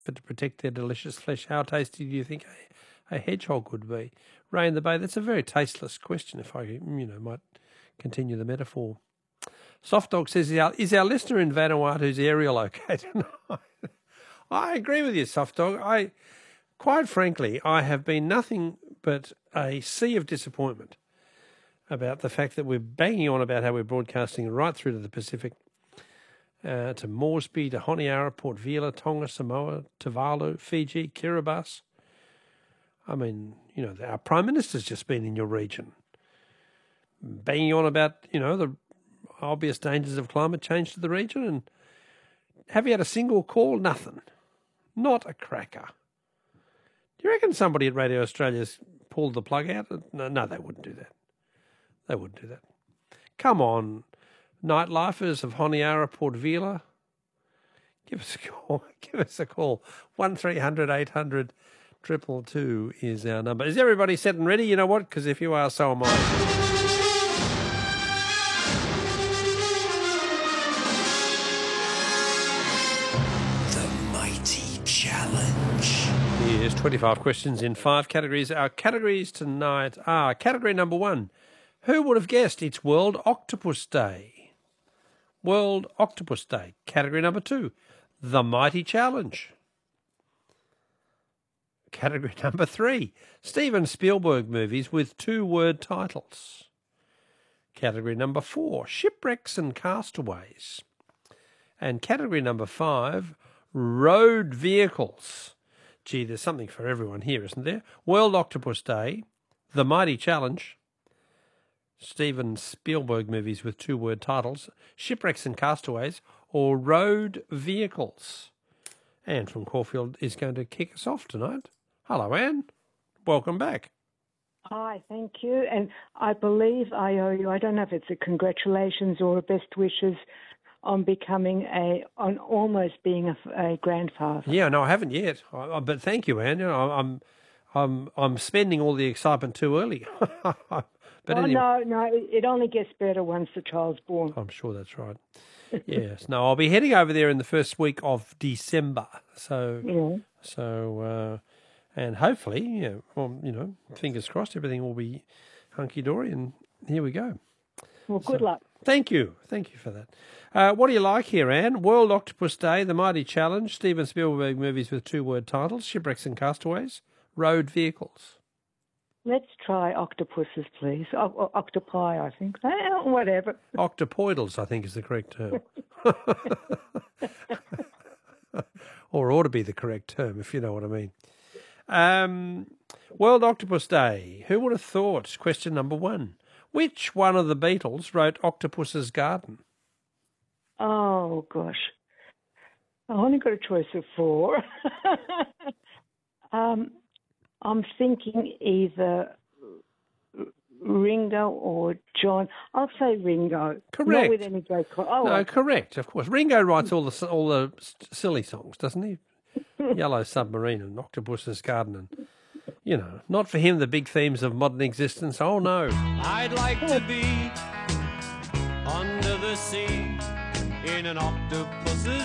but to protect their delicious flesh, how tasty do you think a hedgehog would be? Ray in the Bay, that's a very tasteless question, if I might continue the metaphor. Soft Dog says, is our listener in Vanuatu's area okay tonight? I agree with you, Soft Dog. Quite frankly, I have been nothing but a sea of disappointment about the fact that we're banging on about how we're broadcasting right through to the Pacific, to Moresby, to Honiara, Port Vila, Tonga, Samoa, Tuvalu, Fiji, Kiribati. I mean, our Prime Minister's just been in your region, banging on about, the obvious dangers of climate change to the region. And have you had a single call? Nothing. Not a cracker. Do you reckon somebody at Radio Australia's pulled the plug out? No, they wouldn't do that. They wouldn't do that. Come on, nightlifers of Honiara, Port Vila. Give us a call. Give us a call. 1300 800 222 is our number. Is everybody set and ready? You know what? Because if you are, so am I. Here's 25 questions in 5 categories. Our categories tonight are category number 1. Who would have guessed it's World Octopus Day? World Octopus Day. Category number 2. The Mighty Challenge. Category number 3. Steven Spielberg movies with 2-word titles. Category number 4. Shipwrecks and castaways. And category number 5. Road vehicles. Gee, there's something for everyone here, isn't there? World Octopus Day, The Mighty Challenge, Steven Spielberg movies with 2-word titles, Shipwrecks and Castaways, or Road Vehicles. Anne from Caulfield is going to kick us off tonight. Hello, Anne. Welcome back. Hi, thank you. And I believe I owe you, I don't know if it's a congratulations or a best wishes on on almost being a grandfather. Yeah, no, I haven't yet. But thank you, Anne. I'm spending all the excitement too early. But anyway. No, it only gets better once the child's born. I'm sure that's right. Yes. No, I'll be heading over there in the first week of December. So, and hopefully, fingers crossed, everything will be hunky dory, and here we go. Well, good luck. Thank you for that. What do you like here, Anne? World Octopus Day, The Mighty Challenge, Steven Spielberg movies with 2-word titles, Shipwrecks and Castaways, Road Vehicles. Let's try octopuses, please. Octopi, I think. Whatever. Octopoidals, I think, is the correct term. Or ought to be the correct term, if you know what I mean. World Octopus Day. Who would have thought? Question number 1. Which one of the Beatles wrote Octopus's Garden? Oh, gosh. I only got a choice of 4. I'm thinking either Ringo or John. I'll say Ringo. Correct. Not with any great... Correct, of course. Ringo writes all the silly songs, doesn't he? Yellow Submarine and Octopus's Garden and, not for him the big themes of modern existence. Oh, no. I'd like to be under the sea in an octopus